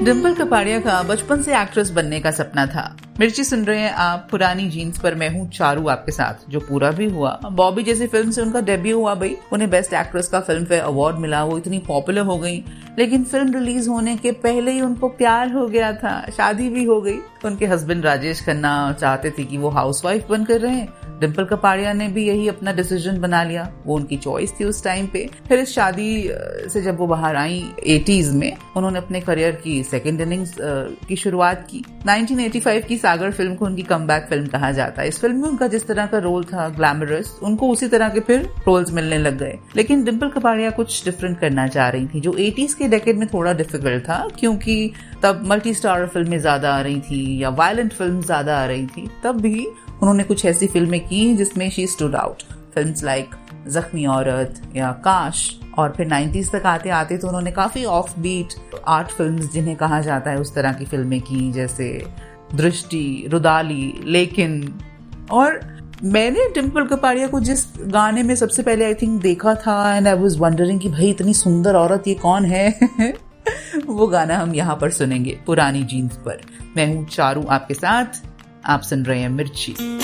डिम्पल कपाड़िया का बचपन से एक्ट्रेस बनने का सपना था। मिर्ची सुन रहे हैं आप पुरानी जीन्स पर, मैं हूँ चारू आपके साथ, जो पूरा भी हुआ। बॉबी जैसी फिल्म से उनका डेब्यू हुआ भाई, उन्हें बेस्ट एक्ट्रेस का फिल्म फेयर अवार्ड मिला, वो इतनी पॉपुलर हो गई। लेकिन फिल्म रिलीज होने के पहले ही उनको प्यार हो गया था, शादी भी हो गई। उनके हस्बैंड राजेश खन्ना चाहते थे कि वो हाउसवाइफ बनकर रहें। डिम्पल कपाड़िया ने भी यही अपना डिसीजन बना लिया, वो उनकी चॉइस थी उस टाइम पे। फिर इस शादी से जब वो बाहर आई 80s में, उन्होंने अपने करियर की सेकंड इनिंग्स की शुरुआत की। 1985 की सागर फिल्म को उनकी कमबैक फिल्म कहा जाता है। इस फिल्म में उनका जिस तरह का रोल था ग्लैमरस, उनको उसी तरह के फिर रोल्स मिलने लग गए। लेकिन डिम्पल कपाड़िया कुछ डिफरेंट करना चाह रही थी, जो 80s के डेकेड में थोड़ा डिफिकल्ट था, क्योंकि तब मल्टी स्टारर फिल्में ज्यादा आ रही थी या वायलेंट फिल्म ज्यादा आ रही थी। तब भी उन्होंने कुछ ऐसी फिल्में की जिसमें she stood out. Films like जख्मी औरत या काश। और फिर 90s तक आते आते तो उन्होंने काफी ऑफ बीट आर्ट फिल्म्स, जिन्हें कहा जाता है, उस तरह की फिल्में की, जैसे दृष्टि, रुदाली, लेकिन। और मैंने डिम्पल कपाड़िया को जिस गाने में सबसे पहले आई थिंक देखा था, एंड आई वाज वंडरिंग कि भाई इतनी सुंदर औरत ये कौन है वो गाना हम यहाँ पर सुनेंगे पुरानी जीन्स पर। मैं हूँ चारू आपके साथ, आप सुन रहे हैं मिर्ची।